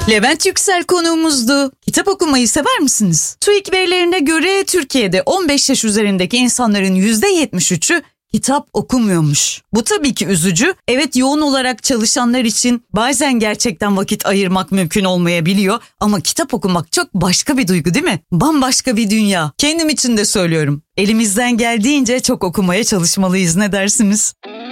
Levent Yüksel konuğumuzdu. Kitap okumayı sever misiniz? TÜİK verilerine göre Türkiye'de 15 yaş üzerindeki insanların %73'ü kitap okumuyormuş. Bu tabii ki üzücü. Evet, yoğun olarak çalışanlar için bazen gerçekten vakit ayırmak mümkün olmayabiliyor. Ama kitap okumak çok başka bir duygu, değil mi? Bambaşka bir dünya. Kendim için de söylüyorum. Elimizden geldiğince çok okumaya çalışmalıyız, ne dersiniz?